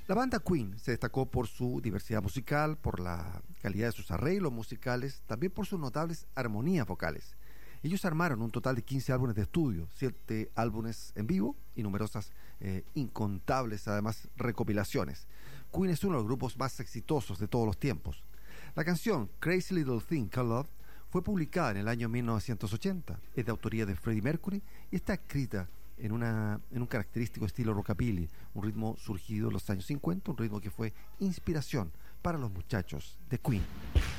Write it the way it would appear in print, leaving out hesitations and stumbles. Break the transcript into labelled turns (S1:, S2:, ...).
S1: La banda Queen se destacó por su diversidad musical, por la calidad de sus arreglos musicales, también por sus notables armonías vocales. Ellos armaron un total de 15 álbumes de estudio, 7 álbumes en vivo y numerosas, incontables además recopilaciones. Queen es uno de los grupos más exitosos de todos los tiempos. La canción Crazy Little Thing Called Love fue publicada en el año 1980, es de autoría de Freddie Mercury y está escrita en un característico estilo rockabilly, un ritmo surgido en los años 50, un ritmo que fue inspiración para los muchachos de Queen.